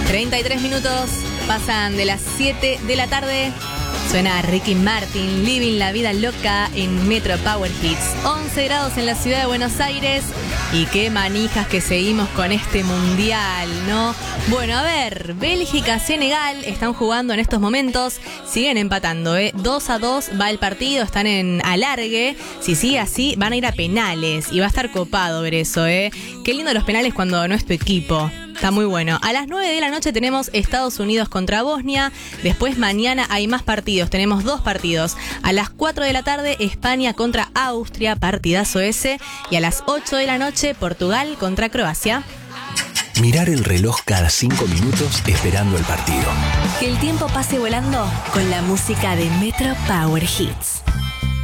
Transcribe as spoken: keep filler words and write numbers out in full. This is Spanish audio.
treinta y tres minutos pasan de las siete de la tarde. Suena Ricky Martin, Living la Vida Loca en Metro Power Hits. once grados en la ciudad de Buenos Aires. Y qué manijas que seguimos con este mundial, ¿no? Bueno, a ver, Bélgica, Senegal están jugando en estos momentos. Siguen empatando, ¿eh? dos a dos va el partido, están en alargue. Si sigue así, van a ir a penales. Y va a estar copado ver eso, ¿eh? Qué lindo los penales cuando no es tu equipo. Está muy bueno. A las nueve de la noche tenemos Estados Unidos contra Bosnia. Después mañana hay más partidos. Tenemos dos partidos. A las cuatro de la tarde España contra Austria. Partidazo ese. Y a las ocho de la noche Portugal contra Croacia. Mirar el reloj cada cinco minutos esperando el partido. Que el tiempo pase volando con la música de Metro Power Hits.